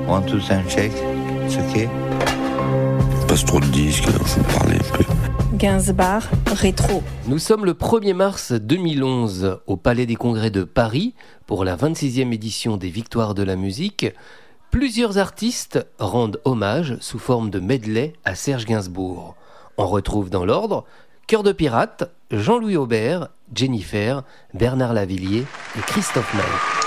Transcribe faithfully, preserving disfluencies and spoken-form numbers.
One, two, sound check. It's okay. Il passe trop de disques, il faut parler un peu. Gainsbourg, rétro. Nous sommes le premier mars deux mille onze au Palais des Congrès de Paris pour la vingt-sixième édition des Victoires de la musique. Plusieurs artistes rendent hommage sous forme de medley à Serge Gainsbourg. On retrouve dans l'ordre Cœur de pirate, Jean-Louis Aubert, Jennifer, Bernard Lavilliers et Christophe Maé.